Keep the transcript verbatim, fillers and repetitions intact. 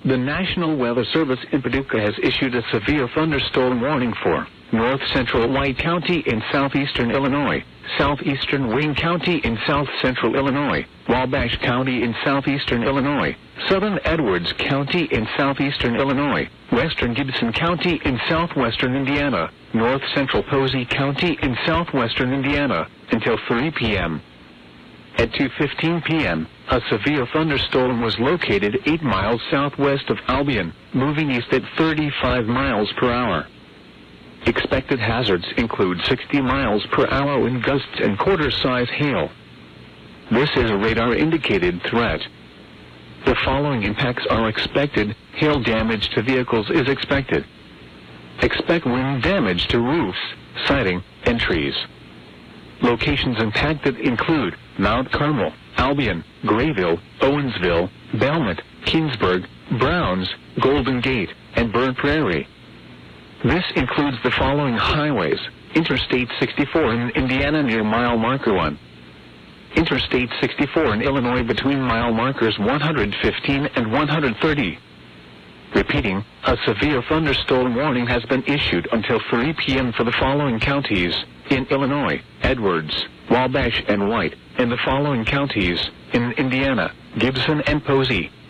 The National Weather Service in Paducah has issued a severe thunderstorm warning for north central White County in southeastern Illinois, southeastern Wayne County in south central Illinois, Wabash County in southeastern Illinois, southern Edwards County in southeastern Illinois, western Gibson County in southwestern Indiana, north central Posey County in southwestern Indiana, until three p m At two fifteen p m, a severe thunderstorm was located eight miles southwest of Albion, moving east at thirty-five miles per hour. Expected hazards include sixty miles per hour wind gusts and quarter-size hail. This is a radar-indicated threat. The following impacts are expected. Hail damage to vehicles is expected. Expect wind damage to roofs, siding, and trees. Locations impacted include Mount Carmel, Albion, Grayville, Owensville, Belmont, Keensburg, Browns, Golden Gate, and Burn Prairie. This includes the following highways: Interstate sixty-four in Indiana near mile marker one. Interstate sixty-four in Illinois between mile markers one hundred fifteen and one hundred thirty. Repeating, a severe thunderstorm warning has been issued until three p m for the following counties in Illinois: Edwards, Wabash, and White, and the following counties in Indiana: Gibson and Posey.